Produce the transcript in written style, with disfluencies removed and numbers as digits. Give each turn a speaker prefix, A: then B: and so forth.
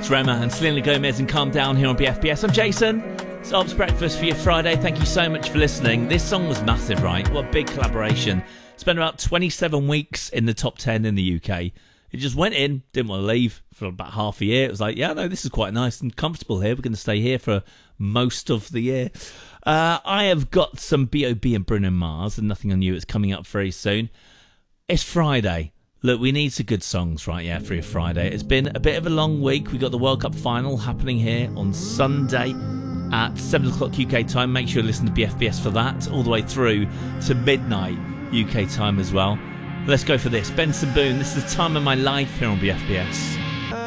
A: It's Rema and Selena Gomez and Calm Down here on BFBS. I'm Jason. It's Ops Breakfast for your Friday. Thank you so much for listening. This song was massive, right? What a big collaboration. Spent about 27 weeks in the top 10 in the UK. It just went in, didn't want to leave for about half a year. It was like, yeah, no, this is quite nice and comfortable here. We're going to stay here for most of the year. I have got some B.O.B. and Bruno Mars and Nothing on You. It's coming up very soon. It's Friday. Look, we need some good songs, right? Yeah, for your Friday. It's been a bit of a long week. We got the World Cup final happening here on Sunday at 7 o'clock UK time. Make sure you listen to BFBS for that, all the way through to midnight UK time as well. Let's go for this. Benson Boone, this is the time of my life here on BFBS.